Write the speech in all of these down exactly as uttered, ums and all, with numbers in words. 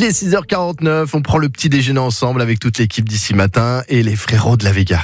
Il est six heures quarante-neuf, on prend le petit déjeuner ensemble avec toute l'équipe d'ici matin et les frérots de la Vega.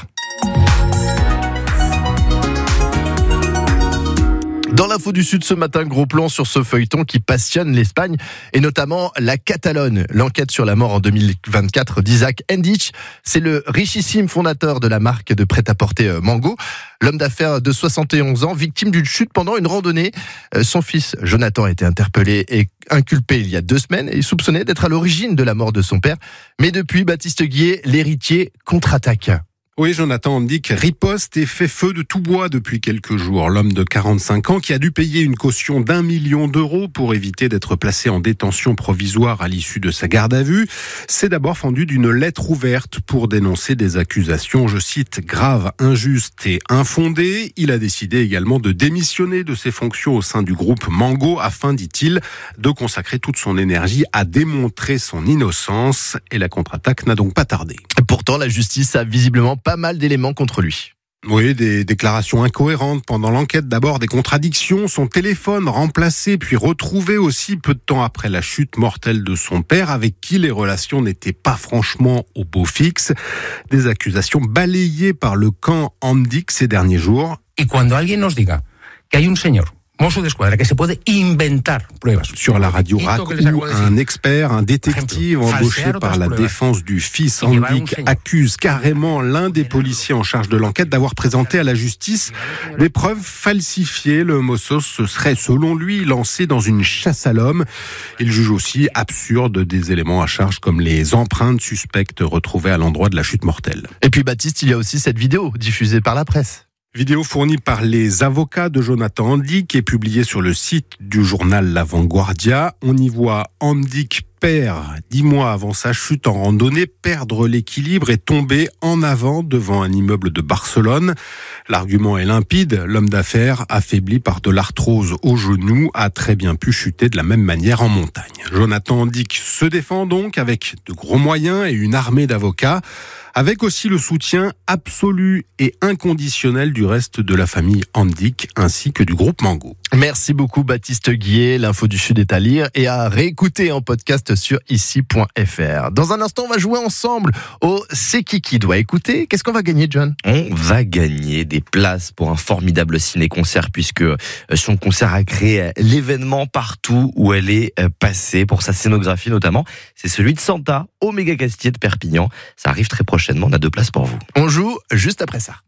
Dans l'info du Sud ce matin, gros plan sur ce feuilleton qui passionne l'Espagne et notamment la Catalogne. L'enquête sur la mort en deux mille vingt-quatre d'Isaac Endich, c'est le richissime fondateur de la marque de prêt-à-porter Mango. L'homme d'affaires de soixante et onze ans, victime d'une chute pendant une randonnée. Son fils Jonathan a été interpellé et inculpé il y a deux semaines et soupçonné d'être à l'origine de la mort de son père. Mais depuis, Baptiste Guillet, l'héritier, contre-attaque. Oui, Jonathan Endich riposte et fait feu de tout bois depuis quelques jours. L'homme de quarante-cinq ans qui a dû payer une caution d'un million d'euros pour éviter d'être placé en détention provisoire à l'issue de sa garde à vue, s'est d'abord fendu d'une lettre ouverte pour dénoncer des accusations, je cite, graves, injustes et infondées. Il a décidé également de démissionner de ses fonctions au sein du groupe Mango afin, dit-il, de consacrer toute son énergie à démontrer son innocence. Et la contre-attaque n'a donc pas tardé. Pourtant, la justice a visiblement pas mal d'éléments contre lui. Oui, des déclarations incohérentes pendant l'enquête. D'abord, des contradictions. Son téléphone remplacé, puis retrouvé aussi peu de temps après la chute mortelle de son père, avec qui les relations n'étaient pas franchement au beau fixe. Des accusations balayées par le camp Endich ces derniers jours. Et quand alguien nos diga que hay un señor mozo d'escuadra que se puede inventar pruebas. Sur la radio R A C où un expert, un détective embauché par la défense du fils Endich accuse carrément l'un des policiers en charge de l'enquête d'avoir présenté à la justice des preuves falsifiées. Le mozo se serait, selon lui, lancé dans une chasse à l'homme. Il juge aussi absurde des éléments à charge comme les empreintes suspectes retrouvées à l'endroit de la chute mortelle. Et puis Baptiste, il y a aussi cette vidéo diffusée par la presse. Vidéo fournie par les avocats de Jonathan Endich et publiée sur le site du journal La Vanguardia. On y voit Endich père, dix mois avant sa chute en randonnée, perdre l'équilibre et tomber en avant devant un immeuble de Barcelone. L'argument est limpide, l'homme d'affaires, affaibli par de l'arthrose au genou, a très bien pu chuter de la même manière en montagne. Jonathan Endich se défend donc avec de gros moyens et une armée d'avocats, avec aussi le soutien absolu et inconditionnel du reste de la famille Endich ainsi que du groupe Mango. Merci beaucoup Baptiste Guillet. L'info du Sud est à lire et à réécouter en podcast sur ici point f r. Dans un instant, on va jouer ensemble au C'est qui qui doit écouter. Qu'est-ce qu'on va gagner, John ? On va gagner des places pour un formidable ciné-concert puisque son concert a créé l'événement partout où elle est passée pour sa scénographie notamment. C'est celui de Santa au Méga Castier de Perpignan. Ça arrive très prochainement. On a deux places pour vous. On joue juste après ça.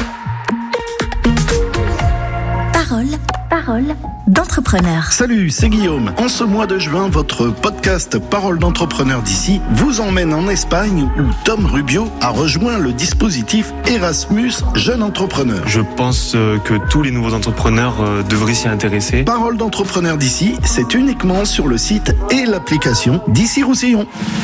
Parole, parole d'entrepreneur. Salut, c'est Guillaume. En ce mois de juin, votre podcast Parole d'entrepreneur d'ici vous emmène en Espagne où Tom Rubio a rejoint le dispositif Erasmus Jeune Entrepreneur. Je pense que tous les nouveaux entrepreneurs devraient s'y intéresser. Parole d'entrepreneur d'ici, c'est uniquement sur le site et l'application d'Ici Roussillon.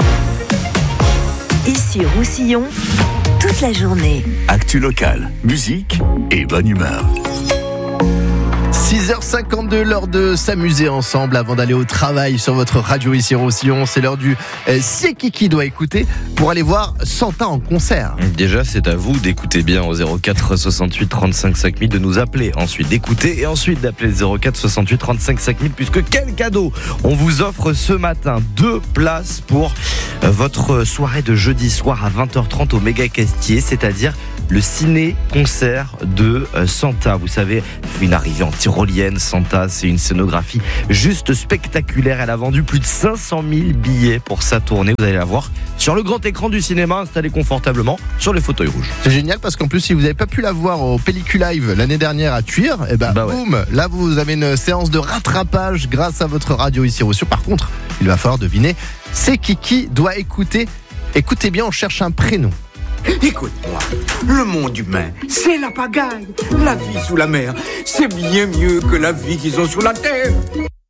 Ici Roussillon, toute la journée. Actu locale, musique et bonne humeur. six heures cinquante-deux, l'heure de s'amuser ensemble avant d'aller au travail sur votre radio ici Roussillon. C'est l'heure du euh, C'est qui qui doit écouter pour aller voir Santa en concert. Déjà, c'est à vous d'écouter bien au zéro quatre soixante-huit trente-cinq cinq mille, de nous appeler, ensuite d'écouter et ensuite d'appeler le zéro quatre soixante-huit trente-cinq cinq mille puisque quel cadeau on vous offre ce matin. Deux places pour euh, votre soirée de jeudi soir à vingt heures trente au Méga Castier, c'est-à-dire le ciné-concert de euh, Santa. Vous savez, une arrivée en tyrolienne, Santa, c'est une scénographie juste spectaculaire. Elle a vendu plus de cinq cent mille billets pour sa tournée. Vous allez la voir sur le grand écran du cinéma, installé confortablement sur les fauteuils rouges. C'est génial parce qu'en plus, si vous n'avez pas pu la voir au Pelliculive l'année dernière à Thuir, et ben bah ouais. boum, là vous avez une séance de rattrapage grâce à votre radio ici Roussillon. Par contre, il va falloir deviner, c'est qui qui doit écouter. Écoutez bien, on cherche un prénom. Écoute-moi, le monde humain, c'est la pagaille. La vie sous la mer, c'est bien mieux que la vie qu'ils ont sur la terre. Alors ?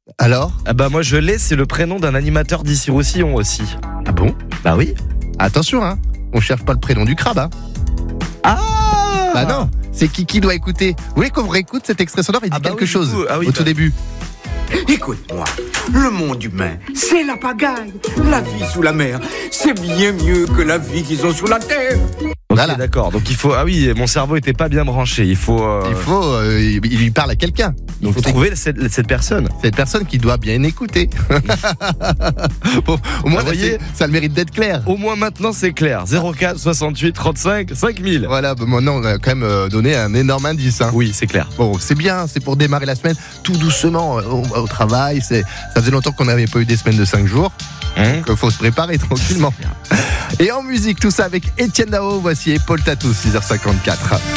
Ah bah moi je l'ai, c'est le prénom d'un animateur d'ici Roussillon aussi. Ah bon ? Bah oui. Attention, hein, on cherche pas le prénom du crabe, hein. Ah Bah non, c'est qui qui doit écouter. Vous voulez qu'on réécoute cet extrait sonore ? Il dit ah bah quelque oui, chose coup, ah oui, au bah... tout début. Écoute-moi, le monde humain, c'est la pagaille. La vie sous la mer, c'est bien mieux que la vie qu'ils ont sur la terre. Ok, Voilà. d'accord. Donc il faut. Ah oui, mon cerveau était pas bien branché. Il faut. euh, Il faut, euh, il il lui parle à quelqu'un. il Donc faut c'est trouver cette, cette personne. cette personne qui doit bien écouter. Bon, au moins, Vous voyez, c'est- ça a le mérite d'être clair. Au moins maintenant c'est clair. zéro quatre soixante-huit trente-cinq cinq mille. Voilà, bah, maintenant on a quand même euh, donné un énorme indice. Hein. Oui, c'est clair. Bon, c'est bien, c'est pour démarrer la semaine tout doucement euh, au, au travail. C'est, ça faisait longtemps qu'on n'avait pas eu des semaines de cinq jours. Hein Donc, faut se préparer tranquillement. Et en musique, tout ça avec Etienne Dao. Voici Paul Tatou, six heures cinquante-quatre.